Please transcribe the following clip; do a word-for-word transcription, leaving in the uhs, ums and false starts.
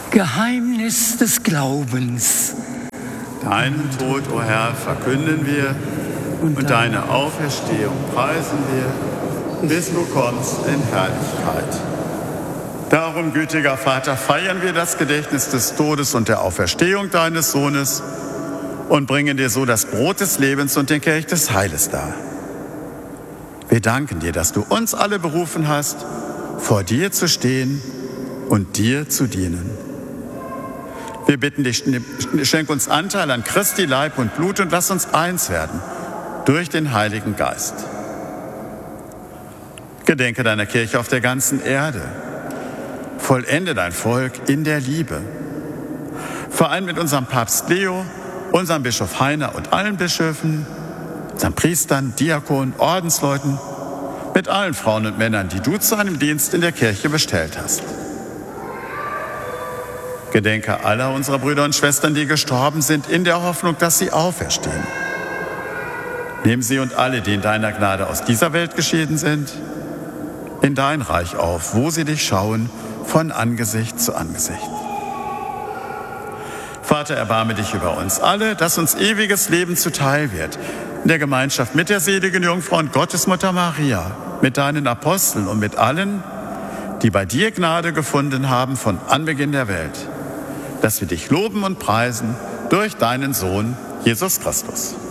Geheimnis des Glaubens. Deinen Tod, o Herr, verkünden wir und deine Auferstehung preisen wir, bis du kommst in Herrlichkeit. Darum, gütiger Vater, feiern wir das Gedächtnis des Todes und der Auferstehung deines Sohnes und bringen dir so das Brot des Lebens und den Kelch des Heiles dar. Wir danken dir, dass du uns alle berufen hast, vor dir zu stehen und dir zu dienen. Wir bitten dich, schenk uns Anteil an Christi Leib und Blut und lass uns eins werden durch den Heiligen Geist. Gedenke deiner Kirche auf der ganzen Erde. Vollende dein Volk in der Liebe. Verein mit unserem Papst Leo, unserem Bischof Heiner und allen Bischöfen, unseren Priestern, Diakonen, Ordensleuten, mit allen Frauen und Männern, die du zu einem Dienst in der Kirche bestellt hast. Gedenke aller unserer Brüder und Schwestern, die gestorben sind, in der Hoffnung, dass sie auferstehen. Nimm sie und alle, die in deiner Gnade aus dieser Welt geschieden sind, in dein Reich auf, wo sie dich schauen, von Angesicht zu Angesicht. Vater, erbarme dich über uns alle, dass uns ewiges Leben zuteil wird, in der Gemeinschaft mit der seligen Jungfrau und Gottesmutter Maria, mit deinen Aposteln und mit allen, die bei dir Gnade gefunden haben von Anbeginn der Welt, dass wir dich loben und preisen durch deinen Sohn, Jesus Christus.